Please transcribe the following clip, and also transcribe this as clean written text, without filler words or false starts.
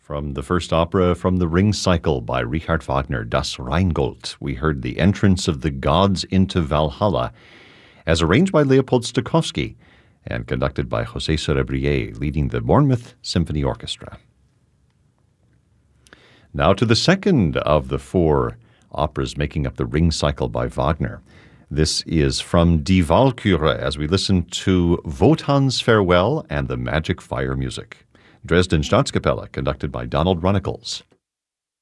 From the first opera from the Ring Cycle by Richard Wagner, Das Rheingold, we heard the entrance of the gods into Valhalla, as arranged by Leopold Stokowski and conducted by José Cerebrier, leading the Bournemouth Symphony Orchestra. Now to the second of the four operas making up the Ring Cycle by Wagner. This is from Die Walküre, as we listen to Wotan's Farewell and the Magic Fire Music. Dresden Staatskapelle, conducted by Donald Runnicles.